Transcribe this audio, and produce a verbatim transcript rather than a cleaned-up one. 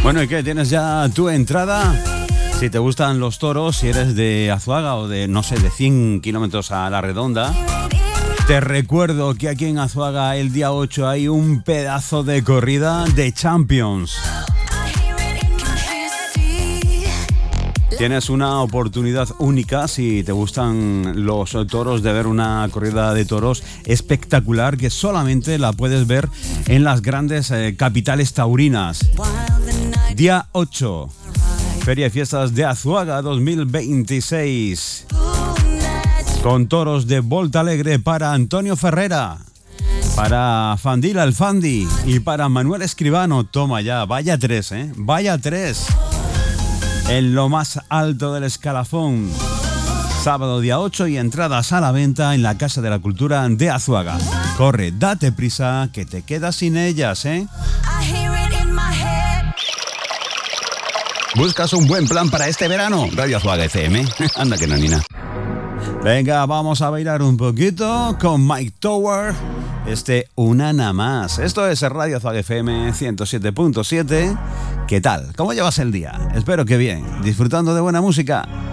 Bueno, ¿y qué? ¿Tienes ya tu entrada? Si te gustan los toros, si eres de Azuaga o de, no sé, de cien kilómetros a la redonda, te recuerdo que aquí en Azuaga el día ocho hay un pedazo de corrida de Champions. Tienes una oportunidad única, si te gustan los toros, de ver una corrida de toros espectacular que solamente la puedes ver en las grandes eh, capitales taurinas. Día ocho, Feria y Fiestas de Azuaga dos mil veintiséis. Con toros de Volta Alegre para Antonio Ferrera, para Fandil Alfandi y para Manuel Escribano. Toma ya, vaya tres, ¿eh? Vaya tres. En lo más alto del escalafón. Sábado día ocho y entradas a la venta en la Casa de la Cultura de Azuaga. Corre, date prisa, que te quedas sin ellas, ¿eh? ¿Buscas un buen plan para este verano? Radio Azuaga F M. Anda que no, Nina. Venga, vamos a bailar un poquito con Mike Tower. Este Una Nada Más. Esto es Radio Azuaga F M ciento siete punto siete. ¿Qué tal? ¿Cómo llevas el día? Espero que bien. Disfrutando de buena música.